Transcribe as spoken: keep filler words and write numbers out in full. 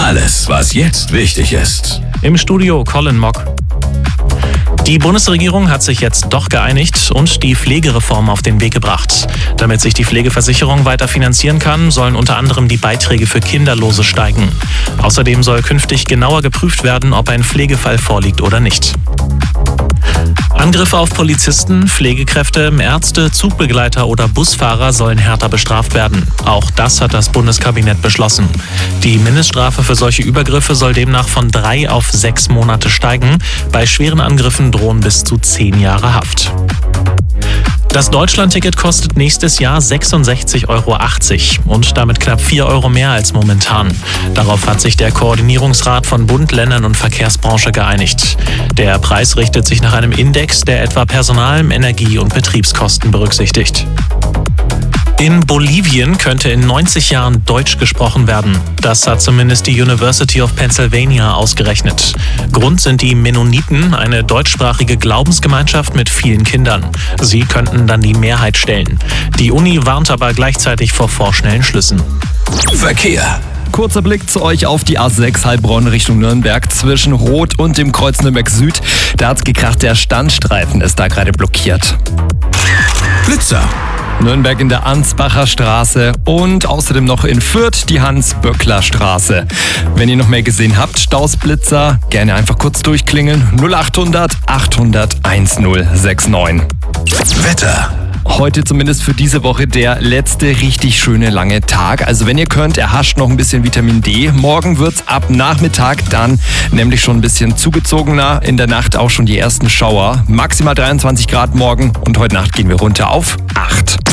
Alles, was jetzt wichtig ist. Im Studio Colin Mock. Die Bundesregierung hat sich jetzt doch geeinigt und die Pflegereform auf den Weg gebracht. Damit sich die Pflegeversicherung weiter finanzieren kann, sollen unter anderem die Beiträge für Kinderlose steigen. Außerdem soll künftig genauer geprüft werden, ob ein Pflegefall vorliegt oder nicht. Angriffe auf Polizisten, Pflegekräfte, Ärzte, Zugbegleiter oder Busfahrer sollen härter bestraft werden. Auch das hat das Bundeskabinett beschlossen. Die Mindeststrafe für solche Übergriffe soll demnach von drei auf sechs Monate steigen. Bei schweren Angriffen drohen bis zu zehn Jahre Haft. Das Deutschlandticket kostet nächstes Jahr sechsundsechzig Euro achtzig und damit knapp vier Euro mehr als momentan. Darauf hat sich der Koordinierungsrat von Bund, Ländern und Verkehrsbranche geeinigt. Der Preis richtet sich nach einem Index, der etwa Personal-, Energie- und Betriebskosten berücksichtigt. In Bolivien könnte in neunzig Jahren Deutsch gesprochen werden. Das hat zumindest die University of Pennsylvania ausgerechnet. Grund sind die Mennoniten, eine deutschsprachige Glaubensgemeinschaft mit vielen Kindern. Sie könnten dann die Mehrheit stellen. Die Uni warnt aber gleichzeitig vor vorschnellen Schlüssen. Verkehr. Kurzer Blick zu euch auf die A sechs Heilbronn Richtung Nürnberg zwischen Rot und dem Kreuz Nürnberg Süd. Da hat's gekracht, der Standstreifen ist da gerade blockiert. Blitzer. Nürnberg in der Ansbacher Straße und außerdem noch in Fürth die Hans-Böckler-Straße. Wenn ihr noch mehr gesehen habt, Stausblitzer, gerne einfach kurz durchklingeln. null achthundert achthundert eintausendneun. Wetter. Heute zumindest für diese Woche der letzte richtig schöne lange Tag. Also wenn ihr könnt, erhascht noch ein bisschen Vitamin D. Morgen wird's ab Nachmittag dann nämlich schon ein bisschen zugezogener. In der Nacht auch schon die ersten Schauer. Maximal dreiundzwanzig Grad morgen und heute Nacht gehen wir runter auf acht.